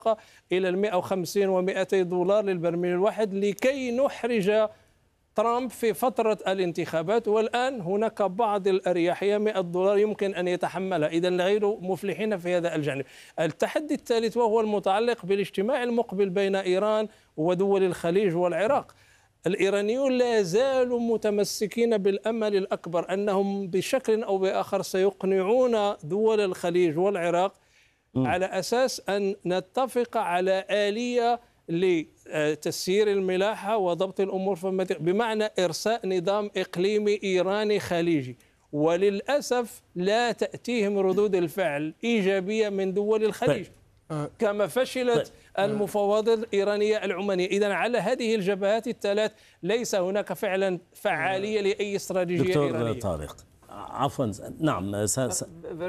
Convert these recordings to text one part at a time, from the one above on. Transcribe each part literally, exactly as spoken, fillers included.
إلى المئة وخمسين ومئتي دولار للبرميل الواحد لكي نحرج ترامب في فترة الانتخابات. والآن هناك بعض الأريحية، مئة دولار يمكن أن يتحملها، إذا غير مفلحين في هذا الجانب. التحدي الثالث وهو المتعلق بالاجتماع المقبل بين إيران ودول الخليج والعراق. الإيرانيون لا زالوا متمسكين بالأمل الأكبر أنهم بشكل أو بآخر سيقنعون دول الخليج والعراق م. على أساس أن نتفق على آلية لتسيير الملاحة وضبط الأمور في المنطقة، بمعنى إرساء نظام إقليمي إيراني خليجي. وللأسف لا تأتيهم ردود الفعل إيجابية من دول الخليج كما فشلت المفاوضات الإيرانية العمانية. إذن على هذه الجبهات الثلاث ليس هناك فعلا فعالية لأي استراتيجية دكتور إيرانية. طارق، عفوا نعم س...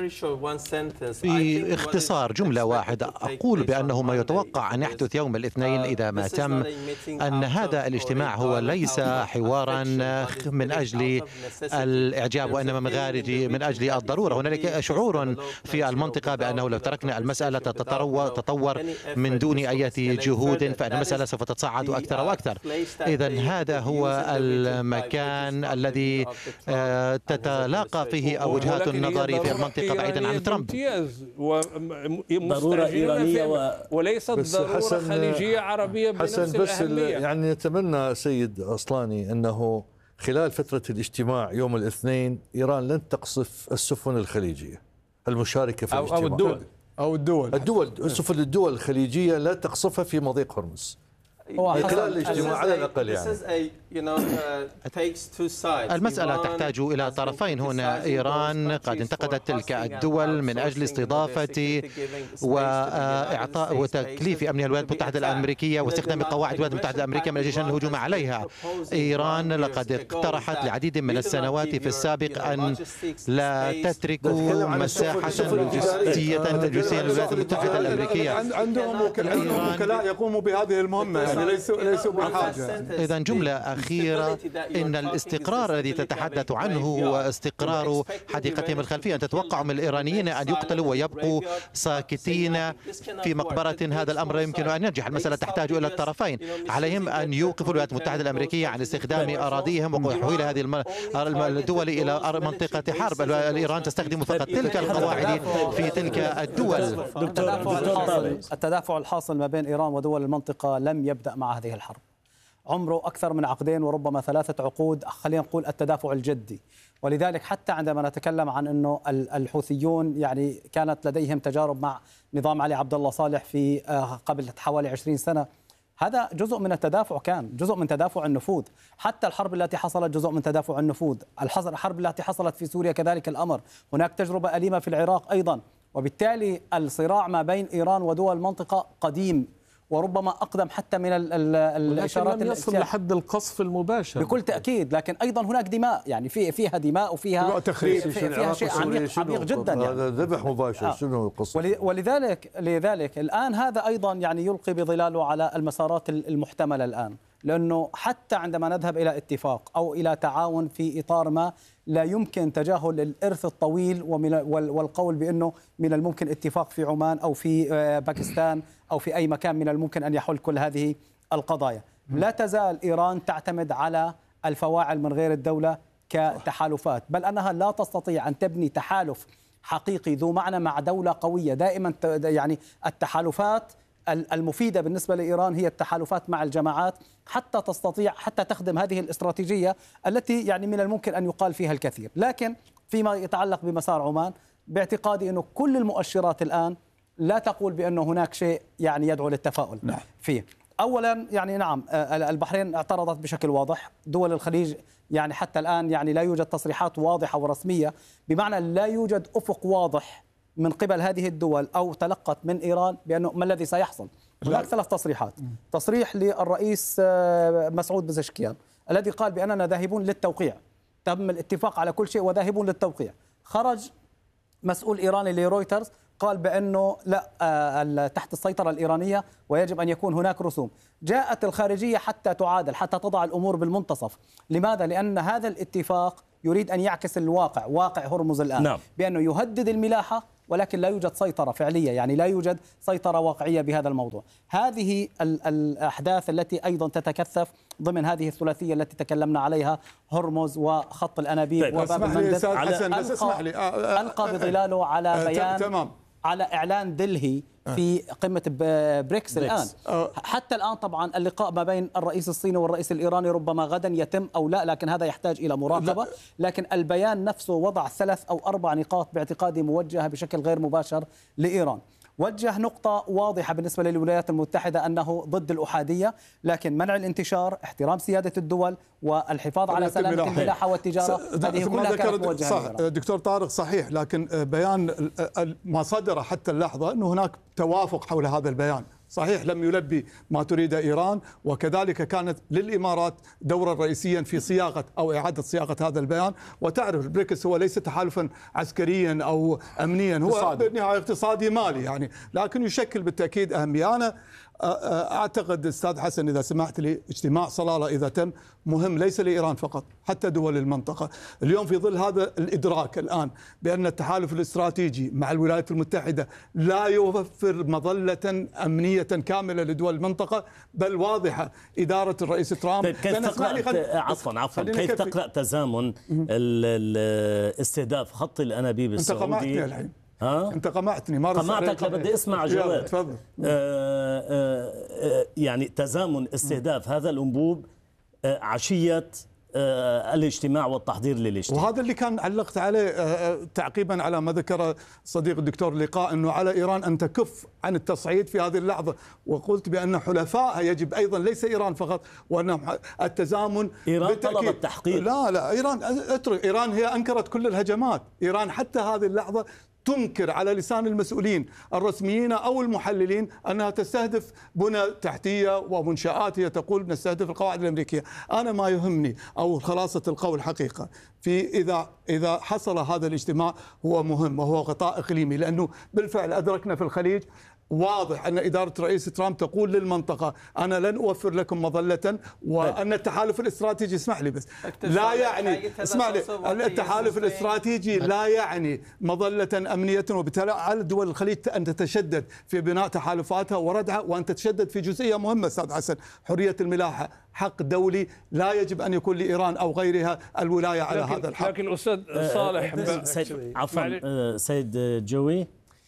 باختصار جملة واحدة أقول بأنه ما يتوقع أن يحدث يوم الاثنين إذا ما تم أن هذا الاجتماع هو ليس حوارا من أجل الإعجاب وإنما من خارج من أجل الضرورة. هنالك شعور في المنطقة بأنه لو تركنا المسألة تتطور من دون أي جهود فإن المسألة سوف تتصاعد أكثر وأكثر. إذن هذا هو المكان الذي تتلاقى فيه وجهات النظر في المنطقة بعيدا عن ترامب. ضرورة إيرانية و... وليست ضرورة خليجية عربية بنفس حسن بس الأهمية. يعني نتمنى سيد أصلاني أنه خلال فترة الاجتماع يوم الاثنين إيران لن تقصف السفن الخليجية المشاركة في أو الاجتماع أو الدول أو الدول الدول سفن الدول الخليجية لا تقصفها في مضيق هرمز خلال الاجتماع على الأقل. يعني المسألة تحتاج إلى طرفين. هنا إيران قد انتقدت تلك الدول من أجل استضافة وإعطاء وتكليف أمن الولايات المتحدة الأمريكية واستخدام قواعد الولايات المتحدة الأمريكية من أجل الهجوم عليها. إيران لقد اقترحت لعديد من السنوات في السابق أن لا تتركوا مساحة لوجستية جزئية للولايات المتحدة الأمريكية. عندهم وكلاء يقوموا بهذه المهمة، يعني ليسوا ليسوا بحاجة. إذا جملة أخيرة، إن الاستقرار الذي تتحدث عنه هو استقرار حديقتهم الخلفية. أن تتوقع من الإيرانيين أن يقتلوا ويبقوا ساكتين في مقبرة، هذا الأمر يمكن أن ينجح. المسألة تحتاج إلى الطرفين. عليهم أن يوقفوا الولايات المتحدة الأمريكية عن استخدام أراضيهم وتحويل هذه الدول إلى منطقة حرب. الإيران تستخدم فقط تلك القواعد في تلك الدول. التدافع الحاصل ما بين إيران ودول المنطقة لم يبدأ مع هذه الحرب، عمره أكثر من عقدين وربما ثلاثة عقود، خلينا نقول التدافع الجدي. ولذلك حتى عندما نتكلم عن أنه الحوثيون يعني كانت لديهم تجارب مع نظام علي عبد الله صالح في قبل حوالي عشرين سنة، هذا جزء من التدافع، كان جزء من تدافع النفوذ. حتى الحرب التي حصلت جزء من تدافع النفوذ. الحرب التي حصلت في سوريا كذلك الأمر. هناك تجربة أليمة في العراق أيضا. وبالتالي الصراع ما بين إيران ودول المنطقة قديم وربما أقدم حتى من الإشارات لم يصل لحد القصف المباشر بكل تأكيد. لكن أيضا هناك دماء، يعني في فيها دماء وفيها في فيها شيء عميق, عميق جدا. يعني هذا ذبح مباشر. آه. شنو القصة؟ ولذلك لذلك الآن هذا أيضا يعني يلقي بظلاله على المسارات المحتملة الآن، لأنه حتى عندما نذهب إلى اتفاق أو إلى تعاون في إطار ما لا يمكن تجاهل الإرث الطويل والقول بأنه من الممكن اتفاق في عمان أو في باكستان أو في أي مكان من الممكن أن يحل كل هذه القضايا. لا تزال إيران تعتمد على الفواعل من غير الدولة كتحالفات، بل أنها لا تستطيع أن تبني تحالف حقيقي ذو معنى مع دولة قوية. دائما يعني التحالفات المفيدة بالنسبة لإيران هي التحالفات مع الجماعات حتى تستطيع حتى تخدم هذه الاستراتيجية التي يعني من الممكن أن يقال فيها الكثير. لكن فيما يتعلق بمسار عمان، باعتقادي أنه كل المؤشرات الآن لا تقول بأنه هناك شيء يعني يدعو للتفاؤل نعم. فيه. أولا يعني نعم البحرين اعترضت بشكل واضح، دول الخليج يعني حتى الآن يعني لا يوجد تصريحات واضحة ورسمية، بمعنى لا يوجد أفق واضح من قبل هذه الدول أو تلقت من إيران بأنه ما الذي سيحصل. هناك ثلاث تصريحات. تصريح للرئيس مسعود بزشكيان الذي قال بأننا ذاهبون للتوقيع، تم الاتفاق على كل شيء وذاهبون للتوقيع. خرج مسؤول إيراني لرويترز قال بأنه لا تحت السيطرة الإيرانية ويجب أن يكون هناك رسوم. جاءت الخارجية حتى تعادل، حتى تضع الأمور بالمنتصف. لماذا؟ لأن هذا الاتفاق يريد أن يعكس الواقع، واقع هرمز الآن نعم. بأنه يهدد الملاحة ولكن لا يوجد سيطرة فعلية، يعني لا يوجد سيطرة واقعية بهذا الموضوع. هذه الأحداث التي أيضا تتكثف ضمن هذه الثلاثية التي تكلمنا عليها، هرمز وخط الأنابيب طيب وباب المندب، ألقى, ألقى بظلاله على بيان تمام. على إعلان دلهي في قمة بريكس الآن. حتى الآن طبعا اللقاء ما بين الرئيس الصيني والرئيس الإيراني ربما غدا يتم أو لا، لكن هذا يحتاج إلى مراقبة. لكن البيان نفسه وضع ثلاث أو أربع نقاط باعتقادي موجهة بشكل غير مباشر لإيران. وجه نقطة واضحة بالنسبة للولايات المتحدة أنه ضد الأحادية، لكن منع الانتشار، احترام سيادة الدول، والحفاظ على سلامة الملاحة والتجارة، هذه كلها كانت موجهة صح لإيران. دكتور طارق صحيح، لكن بيان ما صدر حتى اللحظة أنه هناك توافق حول هذا البيان. صحيح لم يلبي ما تريد إيران، وكذلك كانت للإمارات دورا رئيسيا في صياغة أو إعادة صياغة هذا البيان. وتعرف البريكس هو ليس تحالفا عسكريا أو أمنيا، هو بالنهاية اقتصادي مالي يعني، لكن يشكل بالتأكيد أهمية. أنا أعتقد أستاذ حسن إذا سمحت لي، اجتماع صلالة إذا تم مهم ليس لإيران فقط، حتى دول المنطقة. اليوم في ظل هذا الإدراك الآن بأن التحالف الاستراتيجي مع الولايات المتحدة لا يوفر مظلة أمنية كاملة لدول المنطقة، بل واضحة إدارة الرئيس ترامب. طيب كيف تقرأ عفوا عفوا كيف تقرأ تزامن استهداف خط الأنابيب السعودي؟ أنت قمعتني الحين. ها؟ أنت قمعتني ما قمعتك لبدي اسمع جواب. تفضل. آه آه يعني تزامن استهداف هذا الأنبوب آه عشية آه الاجتماع والتحضير للاجتماع، وهذا اللي كان علقت عليه آه تعقيبا على ما ذكر صديق الدكتور لقاء، أنه على إيران أن تكف عن التصعيد في هذه اللحظة. وقلت بأن حلفائها يجب أيضا ليس إيران فقط، وأن التزامن. إيران طلبت تحقيق. لا لا إيران اترك، إيران هي أنكرت كل الهجمات. إيران حتى هذه اللحظة تنكر على لسان المسؤولين الرسميين أو المحللين أنها تستهدف بنى تحتية ومنشآت، هي تقول نستهدف القواعد الأمريكية. أنا ما يهمني أو خلاصة القول حقيقة في إذا إذا حصل هذا الاجتماع هو مهم وهو غطاء إقليمي، لأنه بالفعل أدركنا في الخليج واضح أن إدارة رئيس ترامب تقول للمنطقة أنا لن أوفر لكم مظلة، وأن التحالف الاستراتيجي اسمح لي بس لا يعني اسمح لي التحالف الاستراتيجي لا يعني مظلة أمنية، وبالتالي على دول الخليج أن تتشدد في بناء تحالفاتها وردعها، وأن تتشدد في جزئية مهمة أستاذ حسن، حرية الملاحة حق دولي لا يجب أن يكون لإيران أو غيرها الولاية على هذا الحق. لكن أستاذ صالح عفوا سيد جوي،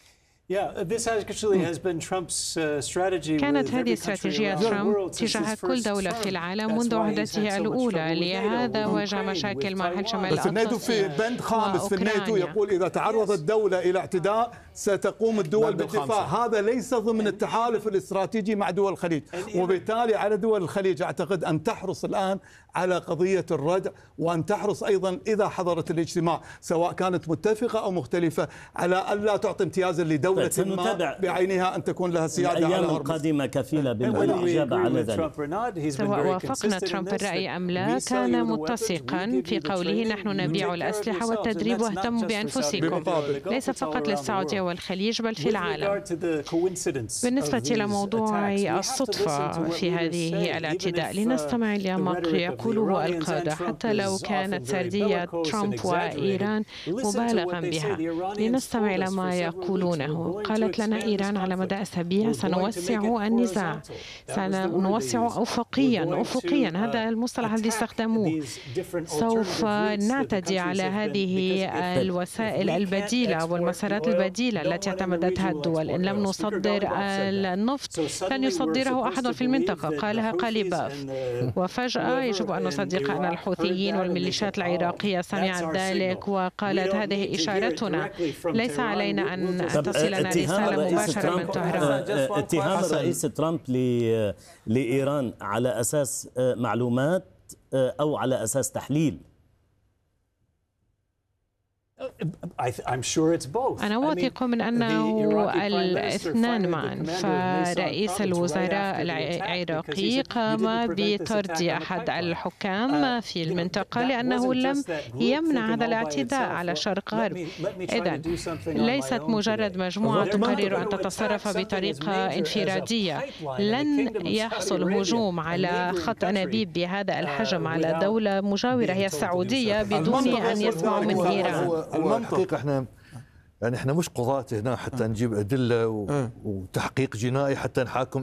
كانت هذه استراتيجية ترامب تجاه كل دولة في العالم منذ عهدته الأولى، لهذا واجه مشاكل مع حل شمال الأطلسي. الناتو في بند خامس في الناتو يقول إذا تعرضت دولة إلى اعتداء ستقوم الدول بالدفاع. هذا ليس ضمن التحالف الاستراتيجي مع دول الخليج، وبالتالي على دول الخليج أعتقد أن تحرص الآن على قضية الردع، وأن تحرص أيضا إذا حضرت الاجتماع سواء كانت متفقة أو مختلفة على ألا تعطي امتيازا لدولة ما بعينها أن تكون لها سيادة على الأيام القادمة كفيلة بالإجابة على ذلك. سواء وافقنا ترامب الرأي أم لا، كان متسقا في قوله نحن نبيع الأسلحة والتدريب واهتموا بأنفسكم، ليس فقط للسعودية والخليج بل في العالم. بالنسبة إلى موضوع الصدفة في هذه الاعتداء، لنستمع إلى ما يقوله القادة حتى لو كانت سردية ترامب وإيران مبالغا بها. لنستمع إلى ما يقولونه. قالت لنا إيران على مدى أسابيع سنوسع النزاع، سنوسع أفقيا أفقيا هذا المصطلح الذي استخدموه. سوف نعتدي على هذه الوسائل البديلة والمسارات البديلة التي اعتمدتها الدول. إن لم نصدر النفط لن يصدره أحد في المنطقة، قالها قليباف. وفجأة يجب أن نصدق أن الحوثيين والميليشيات العراقية سمعت ذلك وقالت هذه إشارتنا، ليس علينا أن تصلنا رسالة مباشرة من طهران. اتهام الرئيس ترامب لإيران على أساس معلومات أو على أساس تحليل؟ أنا واثق من أنه الاثنان معا. فرئيس الوزراء العراقي قام بطرد أحد الحكام في المنطقة لأنه لم يمنع هذا الاعتداء على شرق غرب. إذن ليست مجرد مجموعة تقرر أن تتصرف بطريقة انفرادية. لن يحصل هجوم على خط أنابيب بهذا الحجم على دولة مجاورة هي السعودية بدون أن يسمعوا من إيران. المنطق احنا يعني احنا مش قضاة هنا حتى نجيب أدلة و... وتحقيق جنائي حتى نحاكم